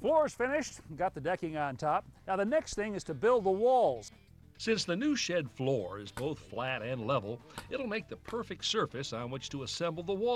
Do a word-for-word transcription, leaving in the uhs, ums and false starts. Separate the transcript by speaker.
Speaker 1: Floor's finished, got the decking on top. Now the next thing is to build the walls.
Speaker 2: Since the new shed floor is both flat and level, it'll make the perfect surface on which to assemble the wall